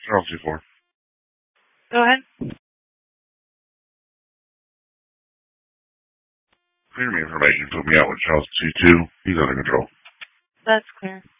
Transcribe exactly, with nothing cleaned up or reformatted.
Charles two four. Go ahead. Clear me information. Put me out with Charles two two. He's under control. That's clear.